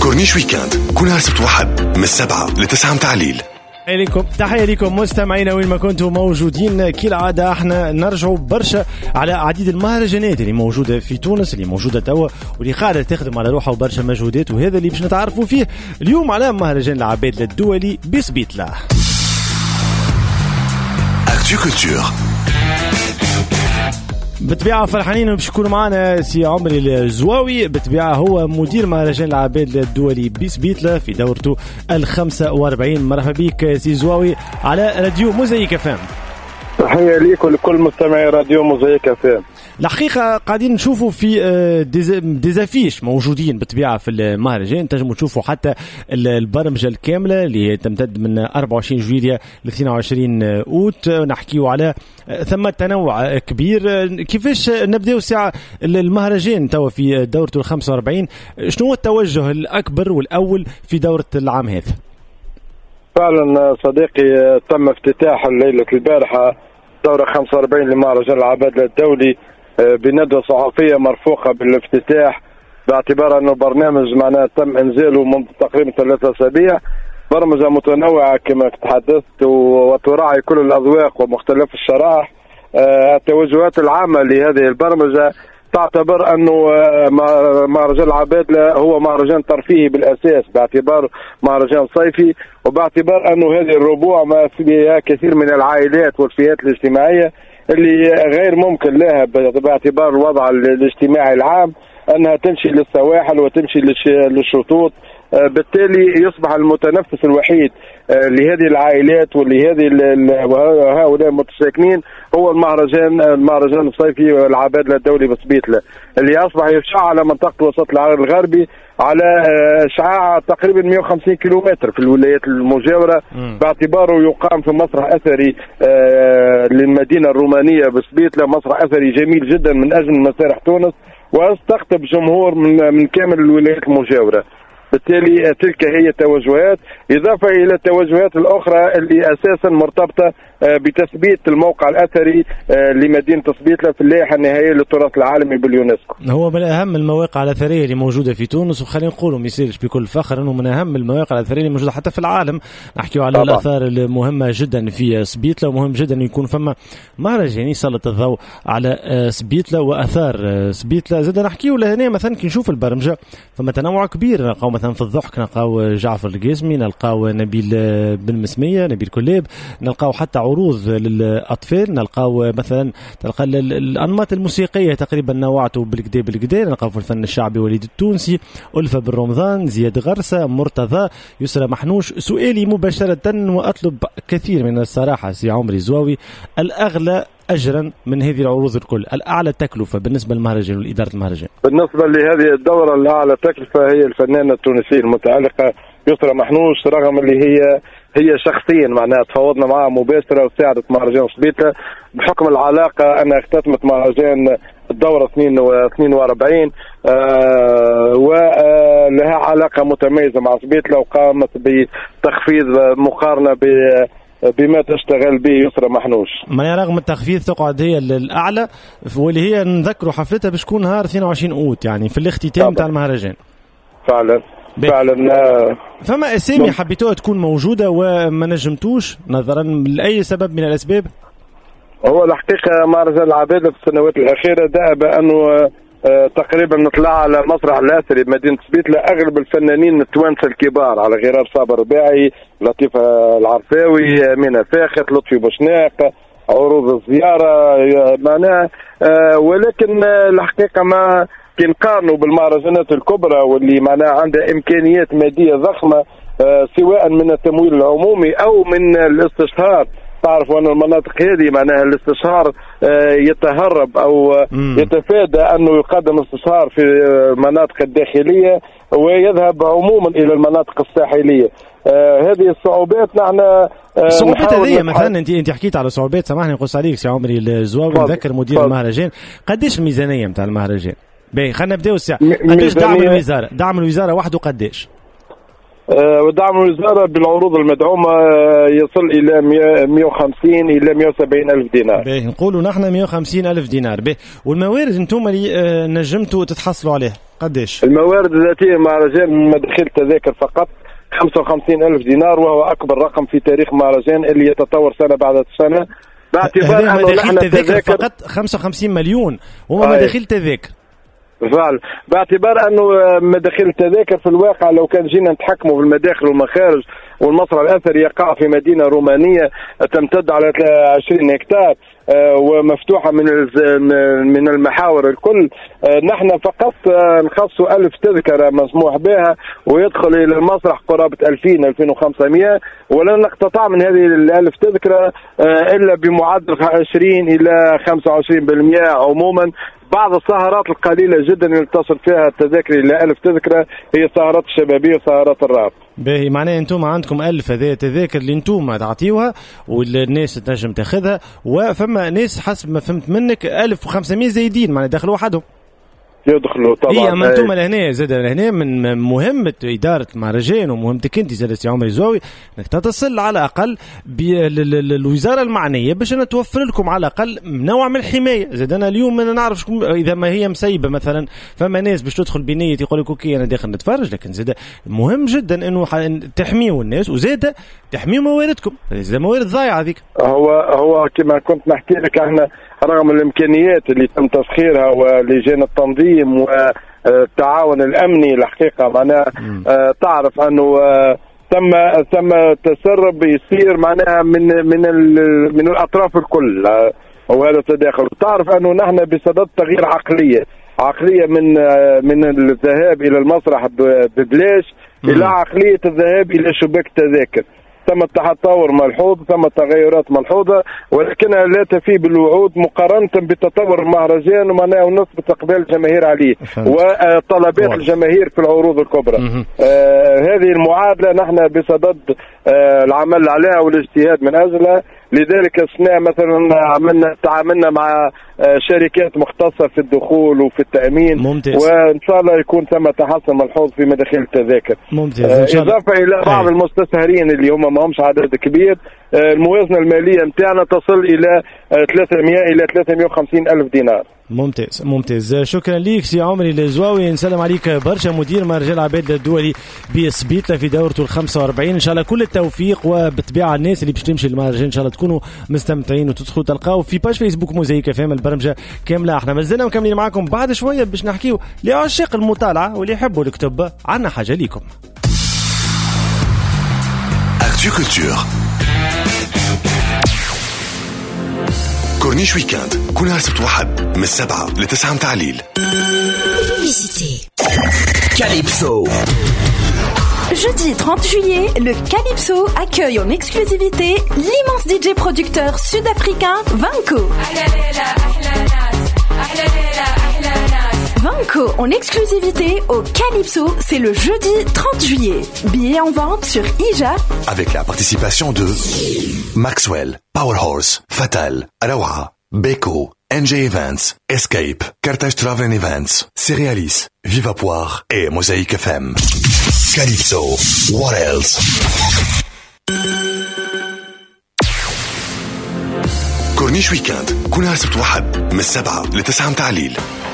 كورنيش ويكاند كل سبت واحد من 7 ل9 متعليل. تحية لكم مستمعينا وين ما كنتوا موجودين. كالعادة احنا نرجعوا برشا على عديد المهرجانات اللي موجودة في تونس، اللي موجودة توا واللي قاعدة تخدم على روحها وبرشا مجهودات، وهذا اللي باش نتعرفوا فيه اليوم على مهرجان العباد الدولي بسبيتلة. اكتو كولتور بطبيعة فرحانين باش يكون معنا سي عمري الزواوي. بطبيعة هو مدير مهرجان العباد الدولي بسبيتلة في دورته 45. مرحبا بك سي زواوي على راديو موزايك فام. تحية ليك ولكل مستمعي راديو موزايك فام. الحقيقة قاعدين نشوفوا في ديزافيش موجودين بطبيعة في المهرجان، تنجموا تشوفوا حتى البرمجة الكاملة اللي تمتد من 24 جويلية ل 22 أوت. نحكيوا على ثم تنوع كبير. كيفاش نبدأ ساعة المهرجان توا في دورته 45؟ شنو هو التوجه الأكبر والأول في دورة العام هذا؟ فعلا صديقي، تم افتتاح الليلة البارحة دورة 45 لمهرجان العباد الدولي بندوة صحفية مرفوقة بالافتتاح، باعتبار أنه برنامج معناه تم إنزاله منذ تقريبا 3 أسابيع. برمجة متنوعة كما تحدثت وتراعي كل الأذواق ومختلف الشرائح. التوجهات العامة لهذه البرمجة تعتبر أنه مهرجان العباد هو مهرجان ترفيهي بالأساس، باعتبار مهرجان صيفي، وباعتبار أنه هذه الربوع ما فيها كثير من العائلات والفئات الاجتماعية اللي غير ممكن لها باعتبار الوضع الاجتماعي العام أنها تمشي للسواحل وتمشي للشطوط. بالتالي يصبح المتنفس الوحيد لهذه العائلات وهؤلاء المتساكنين هو المهرجان الصيفي والعباد الدولي بسبيتلة، اللي أصبح يشع على منطقة وسط العالم الغربي على شعاع تقريبا 150 كيلومتر في الولايات المجاورة، باعتباره يقام في مسرح أثري للمدينة الرومانية بسبيتلة، مسرح أثري جميل جدا من أجل مسارح تونس، ويستقطب جمهور من كامل الولايات المجاورة. بالتالي تلك هي التوجهات، إضافة إلى التوجهات الأخرى اللي أساسا مرتبطة بتثبيت الموقع الأثري لمدينة سبيتلة في اللائحة النهائية للتراث العالمي باليونسكو. هو من أهم المواقع الأثرية اللي موجودة في تونس، وخلينا نقولوا ما يصيرش بكل فخر أنه من أهم المواقع الأثرية اللي موجودة حتى في العالم. نحكيوا على الآثار المهمة جدا في سبيتلة، ومهم جدا أن يكون فما مهرجان يسلط الضوء على سبيتلة وآثار سبيتلة. زاد نحكيوا لهنا مثلا كي نشوف البرمجة فما تنوع كبير، نلقاو مثلا في الضحك نلقاو جعفر القاسمي، نلقاو نبيل بن مسمية، نبيل كلاب، نلقاو حتى عروض للأطفال، نلقاو مثلا تلقى الأنماط الموسيقية تقريبا نوعته بالكدا، نلقاو في الفن الشعبي وليد التونسي، ألفة بن رمضان، زياد غرسة، مرتضى، يسرى محنوش. سؤالي مباشرة وأطلب كثير من الصراحة سي عمري زواوي، الأغلى أجرا من هذه العروض الكل، الأعلى تكلفة بالنسبة للمهرجان والإدارة المهرجان؟ بالنسبة لهذه الدورة الأعلى تكلفة هي الفنانة التونسية المتألقة يسرى محنوش، رغم اللي هي شخصيا معناها تفاوضنا معها مباشرة وساعدت مهرجان سبيتلة بحكم العلاقة أنها اختتمت مهرجان الدورة 42 ولها علاقة متميزة مع سبيتلة، وقامت بتخفيض مقارنة بما تشتغل به يسرى محنوش. ما رغم التخفيض تقعد هي الأعلى، واللي هي نذكروا حفلتها باش تكون نهار 22 أوت يعني في الاختتام تاع المهرجان. فعلا فما أسامي حبيتوها تكون موجودة وما نجمتوش نظرا لأي سبب من الأسباب؟ هو الحقيقة مهرجان العباد في السنوات الأخيرة دأب أنه تقريبا نطلع على مسرح الأثري بمدينة سبيتلة أغلب الفنانين التوانسة الكبار، على غرار صابر رباعي، لطيفة العرفاوي، أمينة فاخت، لطفي بوشناق، عروض الزيارة معناها. ولكن الحقيقة ما كنقارنوا بالمهرجانات الكبرى واللي معناها عندها إمكانيات مادية ضخمة، سواء من التمويل العمومي أو من الاستشهار. تعرفوا أن المناطق هذه معناها الاستشهار يتهرب أو يتفادى أنه يقدم استشهار في المناطق الداخلية ويذهب عموما إلى المناطق الساحلية. هذه الصعوبات نحن الصعوبات هذه مثلا انت حكيت على صعوبات، سامحني نقص عليك سي عمري الزواوي، نذكر مدير المهرجان قديش الميزانية نتاع المهرجان؟ باهي خلينا نبداو الساعة. قديش دعم الوزارة؟ دعم الوزارة وحده قديش؟ ودعم الوزارة بالعروض المدعومة يصل إلى 150 إلى 170 ألف دينار. باهي نقولوا نحن 150 ألف دينار. باهي والموارد انتم اللي نجمتوا تتحصلوا عليها قديش؟ الموارد الذاتية مهرجان من مداخيل التذاكر فقط 55 ألف دينار، وهو أكبر رقم في تاريخ مهرجان اللي يتطور سنة بعد سنة، باعتبار أنه نحن تذاكر فقط 55 مليون وما مداخيل تذاكر. فعلا، باعتبار انه مداخيل التذاكر في الواقع لو كان جينا نتحكموا في المداخل والمخارج، والمسرح الاثري يقع في مدينه رومانيه تمتد على 20 هكتار ومفتوحه من المحاور الكل، نحن فقط نخصوا 1000 تذكره مسموح بها ويدخل الى المسرح قرابه 2000-2500، ولن نقتطع من هذه 1000 تذكره الا بمعدل 20 الى 25% عموما. بعض السهرات القليلة جدا اللي تصل فيها التذاكر إلى 1000 تذكرة هي السهرات الشبابية وسهرات الراب. باهي، معناه انتم عندكم 1000 هذه تذاكر اللي انتم تعطيوها والناس تنجم تاخذها، وفما ناس حسب ما فهمت منك 1500 زايدين معناه دخلوا وحدهم يدخلوا طبعا. اي اما انتم لهنا زاد لهنا من مهمه اداره المهرجان ومهمتك انت زاد سي عمري زواوي انك تتصل على الاقل بالوزاره المعنيه باش انا توفر لكم على الاقل نوع من الحمايه. زاد انا اليوم انا نعرف اذا ما هي مسيبه مثلا فما ناس باش تدخل بنيه يقول لك اوكي انا داخل نتفرج، لكن زاد مهم جدا انه تحميوا الناس وزاد تحميوا مواردكم، زاد موارد ضايعه هذيك. هو كما كنت نحكي لك احنا رغم الامكانيات اللي تم تسخيرها ولجان التنظيم والتعاون الامني الحقيقه معناها تعرف انه ثم تسرب يصير معناها من الاطراف الكل وهذا التداخل. تعرف انه نحن بصدد تغيير عقليه من الذهاب الى المسرح ببلاش الى عقليه الذهاب الى شباك التذاكر. ثم تطور ملحوظ، ثم تغيرات ملحوظة، ولكنها لا تفي بالوعود مقارنة بتطور المهرجان ومعناه ونسبة إقبال الجماهير عليه وطلبات الجماهير في العروض الكبرى. هذه المعادلة نحن بصدد العمل عليها والاجتهاد من أجلها. لذلك السنة مثلا تعاملنا مع شركات مختصة في الدخول وفي التأمين. ممتاز. وإن شاء الله يكون ثم تحسن ملحوظ في مداخيل التذاكر. ممتاز. إضافة إلى بعض المستثمرين اللي هم ما همش عدد كبير، الموازنة المالية متاعنا تصل إلى 300 إلى 350 ألف دينار. ممتاز ممتاز. شكرا ليك سي عمري الزواوي، نسلم عليك برشا، مدير مهرجان العباد الدولي بسبيطلة في دورته 45. ان شاء الله كل التوفيق، وبالطبيعه الناس اللي باش تمشي للمهرجان ان شاء الله تكونوا مستمتعين وتدخلوا تلقاو في باج فيسبوك موزايك فهم البرمجه كامله. احنا مازلنا مكملين معاكم بعد شويه باش نحكيو لعشاق المطالعه واللي يحبوا الكتب، عندنا حاجه ليكم. اكتو كولتور كورنيش ويكاند كل نهار سبت واحد من 7 ل 9 متاع الليل. Calypso. Jeudi 30 juillet, le Calypso accueille en exclusivité l'immense DJ producteur sud-africain Vanco. Vanco en exclusivité au Calypso, c'est le jeudi 30 juillet. Billets en vente sur IJA. Avec la participation de Maxwell, Powerhorse, Fatal, Arawa, Beko, NJ Events, Escape, Carthage Travel Events, Cerealis, Vivapoire et Mosaïque FM. Calypso, what else? كورنيش ويكاند كل نهار سبت واحد من 7 ل 9 متاع الليل.